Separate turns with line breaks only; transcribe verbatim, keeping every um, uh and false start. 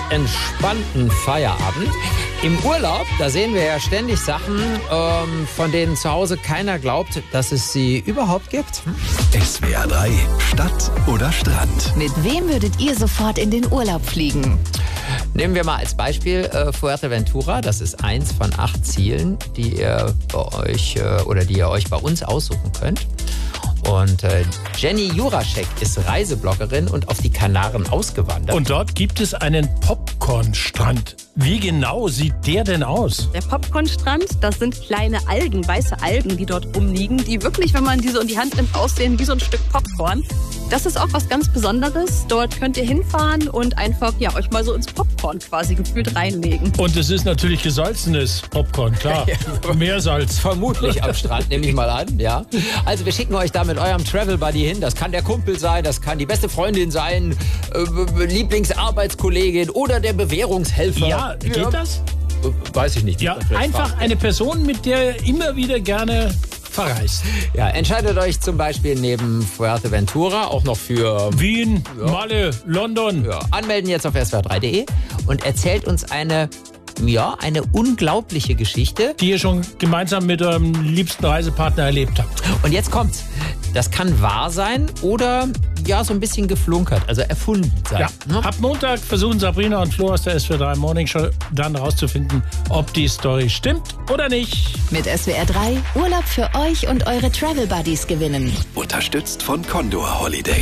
entspannten Feierabend. Im Urlaub, da sehen wir ja ständig Sachen, ähm, von denen zu Hause keiner glaubt, dass es sie überhaupt gibt. Hm?
S W R drei, Stadt oder Strand?
Mit wem würdet ihr sofort in den Urlaub fliegen?
Nehmen wir mal als Beispiel äh, Fuerteventura. Das ist eins von acht Zielen, die ihr bei euch äh, oder die ihr euch bei uns aussuchen könnt. Und äh, Jenny Juraschek ist Reisebloggerin und auf die Kanaren ausgewandert.
Und dort gibt es einen Popcornstrand. Wie genau sieht der denn aus?
Der Popcornstrand, das sind kleine Algen, weiße Algen, die dort rumliegen, die wirklich, wenn man diese in die Hand nimmt, aussehen wie so ein Stück Popcorn. Das ist auch was ganz Besonderes. Dort könnt ihr hinfahren und einfach ja, euch mal so ins Popcorn quasi gefühlt reinlegen.
Und es ist natürlich gesalzenes Popcorn, klar. Meersalz.
Vermutlich am Strand, nehme ich mal an. Ja. Also wir schicken euch da mit eurem Travel Buddy hin. Das kann der Kumpel sein, das kann die beste Freundin sein, äh, Lieblingsarbeitskollegin oder der Bewährungshelfer.
Ja, geht
ja.
das?
Weiß ich nicht.
Ja, einfach eine Person, mit der ihr immer wieder gerne verreist.
Ja, entscheidet euch zum Beispiel neben Fuerteventura auch noch für
Wien,
ja.
Malle, London.
Ja, anmelden jetzt auf S W R drei punkt de und erzählt uns eine, ja, eine unglaubliche Geschichte,
Die ihr schon gemeinsam mit eurem liebsten Reisepartner erlebt habt.
Und jetzt kommt's. Das kann wahr sein oder ja so ein bisschen geflunkert, also erfunden sein.
Ja.
Ne?
Ab Montag versuchen Sabrina und Flo aus der S W R drei Morning Show dann rauszufinden, ob die Story stimmt oder nicht.
Mit S W R drei Urlaub für euch und eure Travel Buddies gewinnen.
Unterstützt von Condor Holiday.